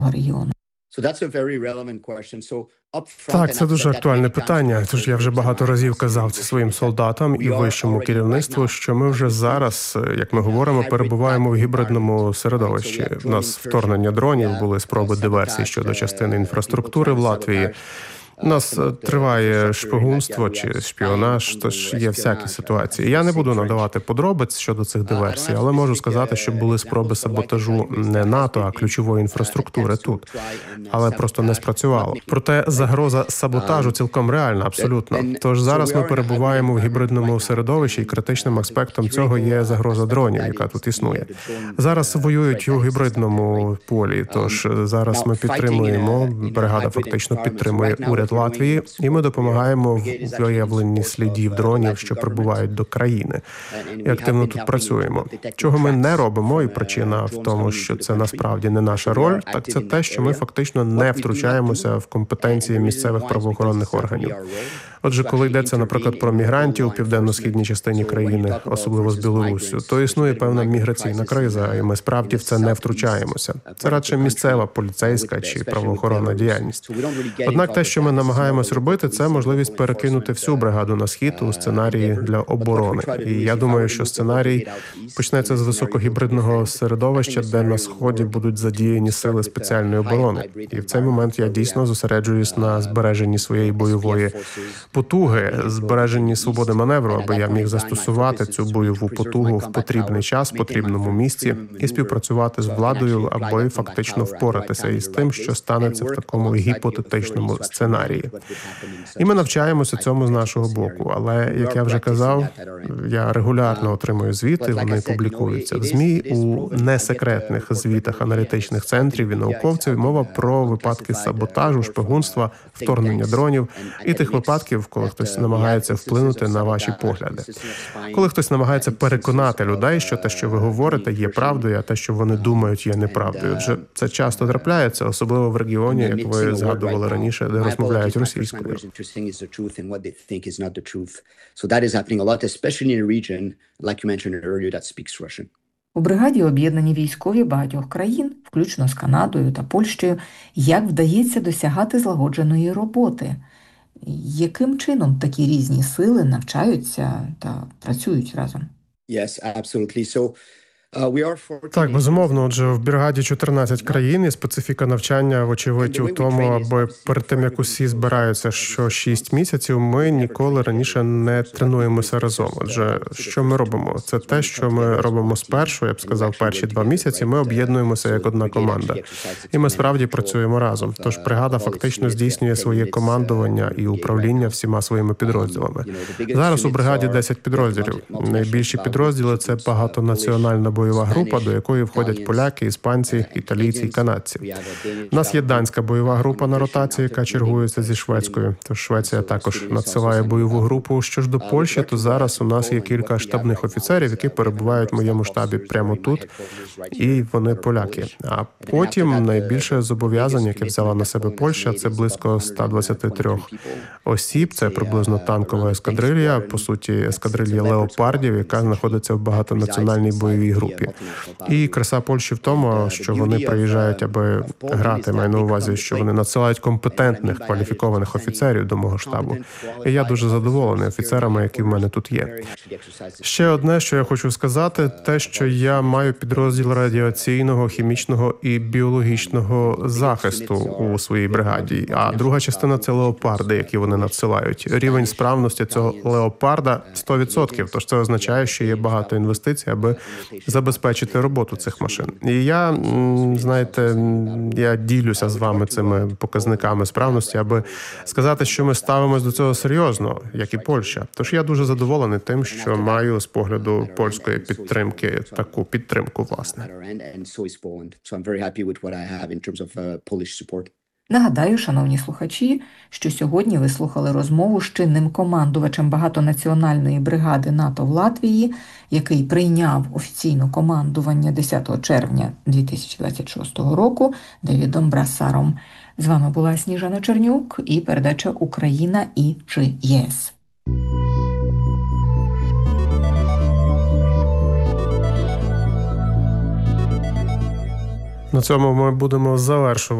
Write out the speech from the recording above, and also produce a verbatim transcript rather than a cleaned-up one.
регіону. Так, це дуже актуальне питання, тож я вже багато разів казав це своїм солдатам і вищому керівництву, що ми вже зараз, як ми говоримо, перебуваємо в гібридному середовищі. У нас вторгнення дронів, були спроби диверсій щодо частини інфраструктури в Латвії. У нас триває шпигунство чи шпіонаж, тож є всякі ситуації. Я не буду надавати подробиць щодо цих диверсій, але можу сказати, що були спроби саботажу не НАТО, а ключової інфраструктури тут. Але просто не спрацювало. Проте загроза саботажу цілком реальна, абсолютно. Тож зараз ми перебуваємо в гібридному середовищі, і критичним аспектом цього є загроза дронів, яка тут існує. Зараз воюють у гібридному полі, тож зараз ми підтримуємо, бригада фактично підтримує уряд Латвії, і ми допомагаємо в виявленні слідів дронів, що прибувають до країни. І активно тут працюємо. Чого ми не робимо, і причина в тому, що це насправді не наша роль, так це те, що ми фактично не втручаємося в компетенції місцевих правоохоронних органів. Отже, коли йдеться, наприклад, про мігрантів у південно-східній частині країни, особливо з Білоруссю, то існує певна міграційна криза, і ми справді в це не втручаємося. Це радше місцева поліцейська чи правоохоронна діяльність. Однак те, що ми намагаємось робити, це можливість перекинути всю бригаду на схід у сценарії для оборони. І я думаю, що сценарій почнеться з високогібридного середовища, де на сході будуть задіяні сили спеціальної оборони. І в цей момент я дійсно зосереджуюсь на збереженні своєї бойової потуги, збереженні свободи маневру, аби я міг застосувати цю бойову потугу в потрібний час, в потрібному місці і співпрацювати з владою, аби фактично впоратися із тим, що станеться в такому гіпотетичному сценарії. І ми навчаємося цьому з нашого боку. Але, як я вже казав, я регулярно отримую звіти, вони публікуються в ЗМІ, у несекретних звітах аналітичних центрів і науковців. Мова про випадки саботажу, шпигунства, вторгнення дронів і тих випадків, коли хтось намагається вплинути на ваші погляди. Коли хтось намагається переконати людей, що те, що ви говорите, є правдою, а те, що вони думають, є неправдою. Отже, це часто трапляється, особливо в регіоні, як ви згадували раніше, де розмовляють російською. У бригаді об'єднані військові багатьох країн, включно з Канадою та Польщею. Як вдається досягати злагодженої роботи? Яким чином такі різні сили навчаються та працюють разом? Yes, absolutely. So Так, безумовно. Отже, в бригаді чотирнадцять країн, і специфіка навчання, вочевидь, у тому, аби перед тим, як усі збираються що шість місяців, ми ніколи раніше не тренуємося разом. Отже, що ми робимо? Це те, що ми робимо спершу, я б сказав, перші два місяці, ми об'єднуємося як одна команда. І ми справді працюємо разом. Тож бригада фактично здійснює своє командування і управління всіма своїми підрозділами. Зараз у бригаді десять підрозділів. Найбільші підрозділи – це багатонаціональна бойова група, до якої входять поляки, іспанці, італійці і канадці. У нас є данська бойова група на ротації, яка чергується зі шведською. Тож Швеція також надсилає бойову групу. Що ж до Польщі, то зараз у нас є кілька штабних офіцерів, які перебувають в моєму штабі прямо тут, і вони поляки. А потім найбільше зобов'язань, яке взяла на себе Польща, це близько ста двадцяти трьох осіб, це приблизно танкова ескадрилья, по суті, ескадрилья леопардів, яка знаходиться в багатонаціональній бойовій групі. І краса Польщі в тому, що вони приїжджають, аби грати, маю на увазі, що вони надсилають компетентних, кваліфікованих офіцерів до мого штабу. І я дуже задоволений офіцерами, які в мене тут є. Ще одне, що я хочу сказати, те, що я маю підрозділ радіаційного, хімічного і біологічного захисту у своїй бригаді. А друга частина – це леопарди, які вони надсилають. Рівень справності цього леопарда – сто відсотків, тож це означає, що є багато інвестицій, аби забезпечити роботу цих машин. І я, знаєте, я ділюся з вами цими показниками справності, аби сказати, що ми ставимось до цього серйозно, як і Польща. Тож я дуже задоволений тим, що маю з погляду польської підтримки таку підтримку, власне. Нагадаю, шановні слухачі, що сьогодні ви слухали розмову з чинним командувачем багатонаціональної бригади НАТО в Латвії, який прийняв офіційне командування десятого червня дві тисячі двадцять шостого року, Девідом Брассаром. З вами була Сніжана Чернюк і передача «Україна і чи ЄС». На цьому ми будемо завершувати.